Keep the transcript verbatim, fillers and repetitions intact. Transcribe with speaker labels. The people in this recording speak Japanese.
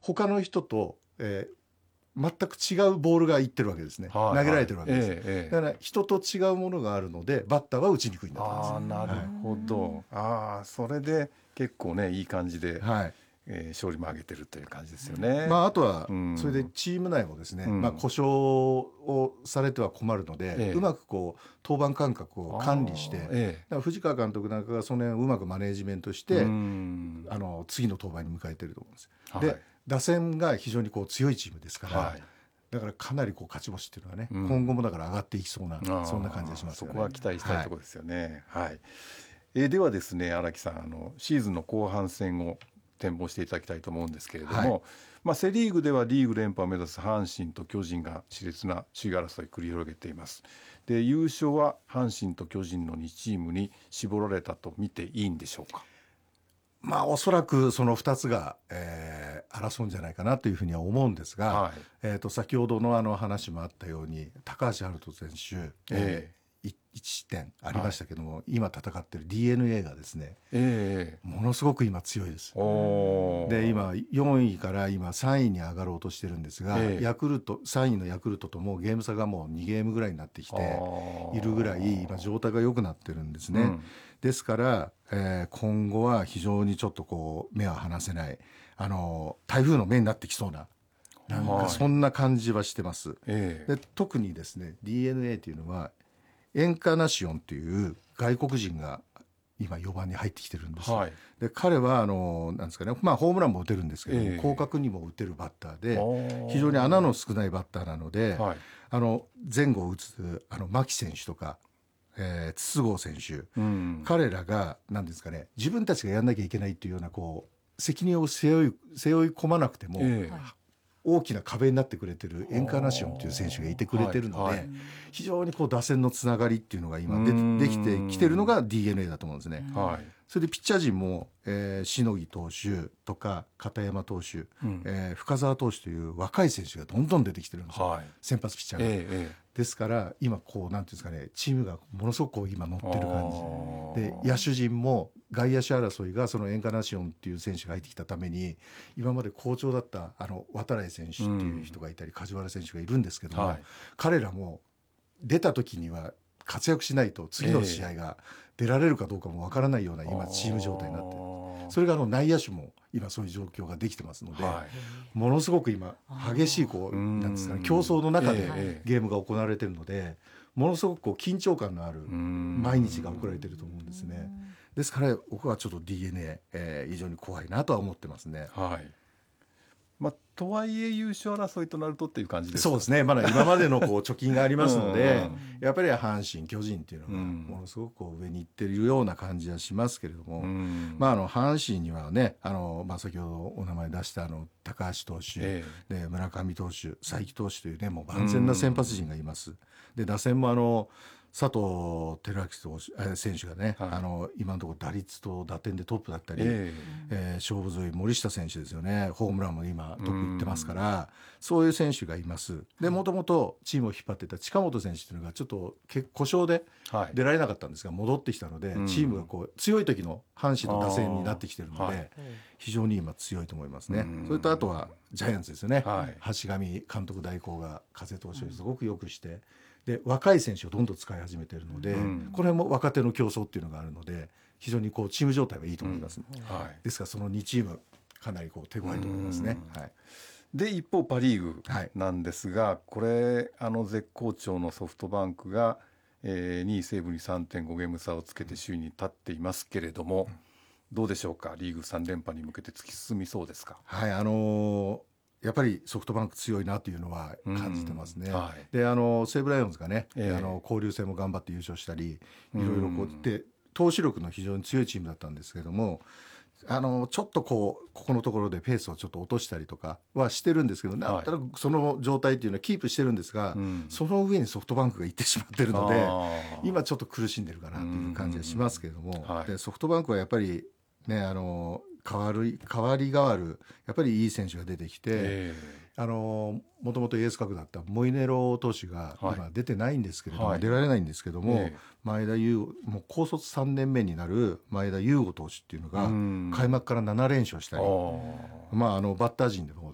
Speaker 1: 他の人と、えー全く違うボールがいってるわけですね、
Speaker 2: はい、
Speaker 1: 投げられてるわけです、
Speaker 2: ええ、
Speaker 1: だから人と違うものがあるのでバッターは打ちにくいんだと思います。
Speaker 2: ああ、なるほど、はい、ああ、それで結構ねいい感じで、はい、えー、勝利も挙げてるという感じですよね。
Speaker 1: まあ、あとはそれでチーム内もですね、うん、まあ、故障をされては困るので、ええ、うまくこう登板間隔を管理して、ええ、だから藤川監督なんかがその辺をうまくマネージメントして、うん、あの次の登板に迎えてると思うんです、はい、で打線が非常にこう強いチームですから、はい、だからかなりこう勝ち星っていうのはね、うん、今後もだから上がっていきそうな、そんな感じがしますよね。
Speaker 2: そこは期待したいところですよね、はいはい、えー、ではですね荒木さん、あのシーズンの後半戦を展望していただきたいと思うんですけれども、はい、まあ、セリーグではリーグ連覇を目指す阪神と巨人が熾烈な首位争いを繰り広げています。で、優勝は阪神と巨人のにチームに絞られたと見ていいんでしょうか。
Speaker 1: まあ、おそらくそのふたつが、えー、争うんじゃないかなというふうには思うんですが、はい、えー、と先ほどのあの話もあったように高橋遥人選手、えーいちてんありましたけども、はい、今戦っている ディーエヌエー がですね、えー、ものすごく今強いです。で今よんいから今さんいに上がろうとしてるんですが、えー、ヤクルトさんいのヤクルトともゲーム差がもうにゲームぐらいになってきているぐらい今状態が良くなってるんですね、うん、ですから、えー、今後は非常にちょっとこう目は離せない、あの台風の目になってきそうな、なんかそんな感じはしてます、はい、えー、で特にですね ディーエヌエー というのはエンカナシオンという外国人が今よばんに入ってきてるんです、はい、で彼はあのなんですかね、まあ、ホームランも打てるんですけど、えー、広角にも打てるバッターで非常に穴の少ないバッターなので、はい、あの前後を打つあの牧選手とか、えー、筒香選手、うん、彼らが何ですかね、自分たちがやんなきゃいけないというようなこう責任を背負い、背負い込まなくても、えー大きな壁になってくれてるエンカーナシオンという選手がいてくれてるので、はいはい、非常にこう打線のつながりっていうのが今でできてきてるのが ディーエヌエー だと思うんですね、はい、それでピッチャー陣も、えー、篠木投手とか片山投手、うん、えー、深沢投手という若い選手がどんどん出てきてるんですよ、はい、先発ピッチャーが、ええ、ですから今こうなんていうんですかね、チームがものすごくこう今乗ってる感じで、野手陣も外野手争いがそのエンカナシオンっていう選手が入ってきたために今まで好調だったあの渡来選手っていう人がいたり、うん、梶原選手がいるんですけども、はい、彼らも出た時には活躍しないと次の試合が出られるかどうかもわからないような今チーム状態になってる。それがあの内野手も今そういう状況ができてますので、はい、ものすごく今激しいこうなんですかね、競争の中でゲームが行われているので、ものすごくこう緊張感のある毎日が送られていると思うんですね。ですから僕はちょっと ディーエヌエー、えー、非常に怖いなとは思ってますね、はい、
Speaker 2: まあ、とはいえ優勝争いとなるとっていう感じですか。
Speaker 1: そうですね、まだ今までのこう貯金がありますのでやっぱり阪神巨人っていうのがものすごくこう上に行っているような感じはしますけれども、うん、まあ、あの阪神にはね、あの、まあ、先ほどお名前出したあの高橋投手、ええ、で村上投手、才木投手というね、もう万全な先発陣がいます、うん、で打線もあの佐藤輝明投手選手がね、はい、あの今のところ打率と打点でトップだったり、えーえー、勝負強い森下選手ですよね、ホームランも今トップいってますから、そういう選手がいます。でもともとチームを引っ張っていた近本選手というのがちょっと故障で出られなかったんですが、戻ってきたので、はい、チームがこう強い時の阪神の打線になってきているので、はい、非常に今強いと思いますね。それとあとはジャイアンツですよね、はい、橋上監督代行が風投手をすごくよくして、で若い選手をどんどん使い始めているので、うん、これも若手の競争っていうのがあるので非常にこうチーム状態はいいと思います、うん、はい、ですからそのにチームかなりこう手強いと思いますね、はい、
Speaker 2: で一方パ・リーグなんですが、はい、これあの絶好調のソフトバンクが、えー、にい西武に さんてんご ゲーム差をつけて首位に立っていますけれども、うん、どうでしょうか、リーグさん連覇に向けて突き進みそうですか。
Speaker 1: はい、あのーやっぱりソフトバンク強いなというのは感じてますね、うん、はい、であの西武ライオンズがね、えー、あの交流戦も頑張って優勝したりいろいろこうで投手力の非常に強いチームだったんですけれども、あのちょっとこうここのところでペースをちょっと落としたりとかはしてるんですけど、なんとなくその状態っていうのはキープしてるんですが、うん、その上にソフトバンクが行ってしまってるので今ちょっと苦しんでるかなという感じがしますけれども、はい、でソフトバンクはやっぱりね、あの変わる変わり変わるやっぱりいい選手が出てきて、えー、あのもともとエース格だったモイネロ投手が今出てないんですけれども、はい、出られないんですけども、えー、前田優もう高卒さんねんめになる前田優吾投手っていうのが開幕からなな連勝したり、まあ、あのバッター陣でも